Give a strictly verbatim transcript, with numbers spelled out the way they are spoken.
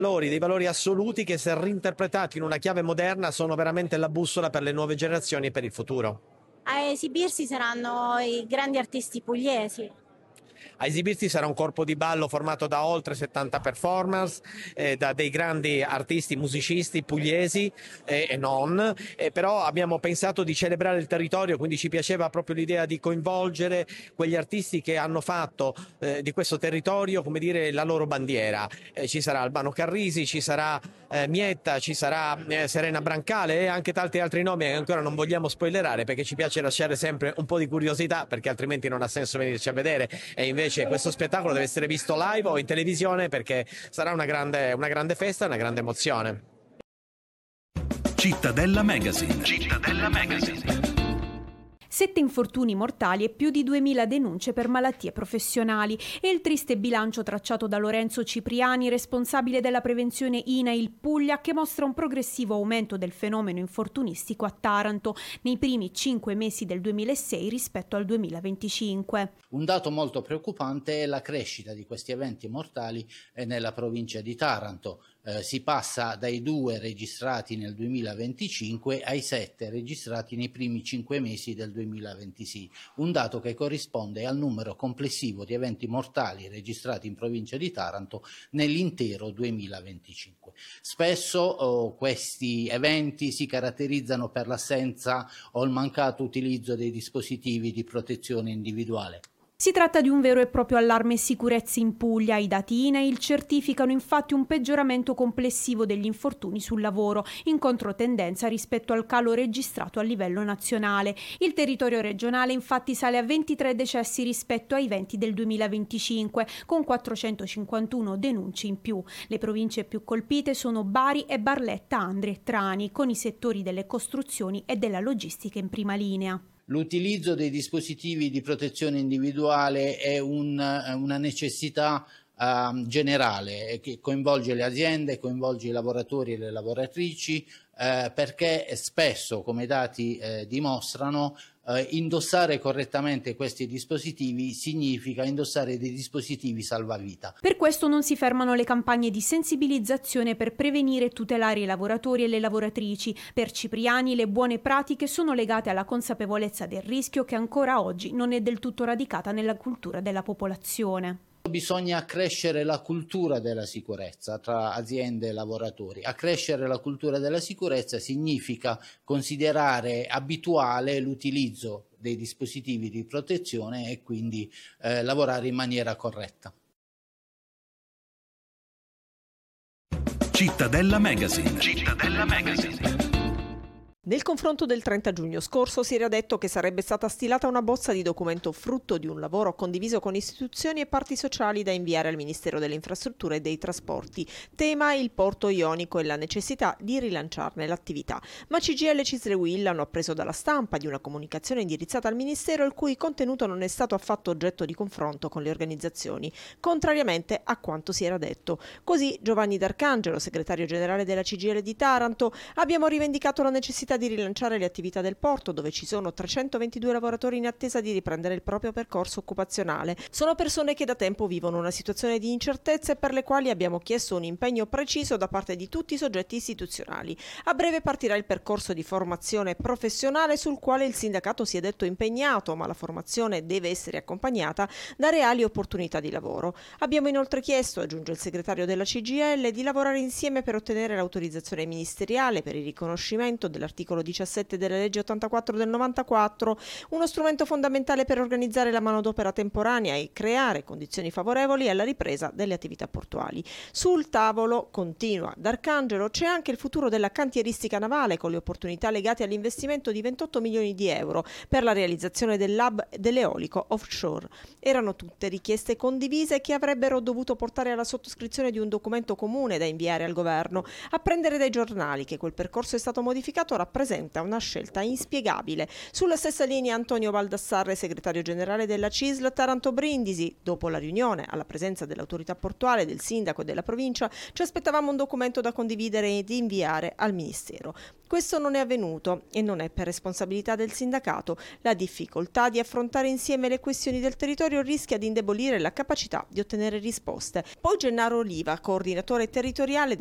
valori, dei valori assoluti che, se reinterpretati in una chiave moderna, sono veramente la bussola per le nuove generazioni e per il futuro. A esibirsi saranno i grandi artisti pugliesi. A esibirsi sarà un corpo di ballo formato da oltre settanta performance, eh, da dei grandi artisti, musicisti pugliesi eh, e non, eh, però abbiamo pensato di celebrare il territorio, quindi ci piaceva proprio l'idea di coinvolgere quegli artisti che hanno fatto eh, di questo territorio, come dire, la loro bandiera. Eh, ci sarà Albano Carrisi, ci sarà eh, Mietta, ci sarà eh, Serena Brancale e anche tanti altri nomi che ancora non vogliamo spoilerare, perché ci piace lasciare sempre un po' di curiosità, perché altrimenti non ha senso venirci a vedere. E invece questo spettacolo deve essere visto live o in televisione, perché sarà una grande, una grande festa e una grande emozione. Cittadella Magazine. Cittadella Magazine. Sette infortuni mortali e più di duemila denunce per malattie professionali e il triste bilancio tracciato da Lorenzo Cipriani, responsabile della prevenzione I N A I L Puglia, che mostra un progressivo aumento del fenomeno infortunistico a Taranto nei primi cinque mesi del duemilasei rispetto al duemilaventicinque. Un dato molto preoccupante è la crescita di questi eventi mortali nella provincia di Taranto. Eh, si passa dai due registrati nel duemilaventicinque ai sette registrati nei primi cinque mesi del duemilaventisei, un dato che corrisponde al numero complessivo di eventi mortali registrati in provincia di Taranto nell'intero duemilaventicinque. Spesso oh, questi eventi si caratterizzano per l'assenza o il mancato utilizzo dei dispositivi di protezione individuale. Si tratta di un vero e proprio allarme sicurezza in Puglia. I dati I N A I L certificano infatti un peggioramento complessivo degli infortuni sul lavoro, in controtendenza rispetto al calo registrato a livello nazionale. Il territorio regionale infatti sale a ventitré decessi rispetto ai venti del duemilaventicinque, con quattrocentocinquantuno denunce in più. Le province più colpite sono Bari e Barletta, Andria e Trani, con i settori delle costruzioni e della logistica in prima linea. L'utilizzo dei dispositivi di protezione individuale è un, una necessità uh, generale che coinvolge le aziende, coinvolge i lavoratori e le lavoratrici, eh, perché spesso, come i dati eh, dimostrano, eh, indossare correttamente questi dispositivi significa indossare dei dispositivi salvavita. Per questo non si fermano le campagne di sensibilizzazione per prevenire e tutelare i lavoratori e le lavoratrici. Per Cipriani le buone pratiche sono legate alla consapevolezza del rischio, che ancora oggi non è del tutto radicata nella cultura della popolazione. Bisogna accrescere la cultura della sicurezza tra aziende e lavoratori. Accrescere la cultura della sicurezza significa considerare abituale l'utilizzo dei dispositivi di protezione e quindi eh, lavorare in maniera corretta. Cittadella Magazine. Cittadella Magazine. Nel confronto del trenta giugno scorso si era detto che sarebbe stata stilata una bozza di documento frutto di un lavoro condiviso con istituzioni e parti sociali da inviare al Ministero delle Infrastrutture e dei Trasporti. Tema il porto ionico e la necessità di rilanciarne l'attività. Ma C G I L e Cislewill hanno appreso dalla stampa di una comunicazione indirizzata al Ministero il cui contenuto non è stato affatto oggetto di confronto con le organizzazioni, contrariamente a quanto si era detto. Così Giovanni D'Arcangelo, segretario generale della C G I L di Taranto: abbiamo rivendicato la necessità di rilanciare le attività del porto, dove ci sono trecentoventidue lavoratori in attesa di riprendere il proprio percorso occupazionale. Sono persone che da tempo vivono una situazione di incertezza e per le quali abbiamo chiesto un impegno preciso da parte di tutti i soggetti istituzionali. A breve partirà il percorso di formazione professionale sul quale il sindacato si è detto impegnato, ma la formazione deve essere accompagnata da reali opportunità di lavoro. Abbiamo inoltre chiesto, aggiunge il segretario della C G I L, di lavorare insieme per ottenere l'autorizzazione ministeriale per il riconoscimento dell'articolo diciassette della legge ottantaquattro del novantaquattro, uno strumento fondamentale per organizzare la manodopera temporanea e creare condizioni favorevoli alla ripresa delle attività portuali. Sul tavolo, continua D'Arcangelo, c'è anche il futuro della cantieristica navale, con le opportunità legate all'investimento di ventotto milioni di euro per la realizzazione dell'hub dell'eolico offshore. Erano tutte richieste condivise che avrebbero dovuto portare alla sottoscrizione di un documento comune da inviare al governo. Apprendere dai giornali che quel percorso è stato modificato rappresenta una scelta inspiegabile. Sulla stessa linea Antonio Baldassarre, segretario generale della C I S L Taranto Brindisi. Dopo la riunione, alla presenza dell'autorità portuale, del sindaco e della provincia, ci aspettavamo un documento da condividere e di inviare al Ministero. Questo non è avvenuto e non è per responsabilità del sindacato. La difficoltà di affrontare insieme le questioni del territorio rischia di indebolire la capacità di ottenere risposte. Poi Gennaro Oliva, coordinatore territoriale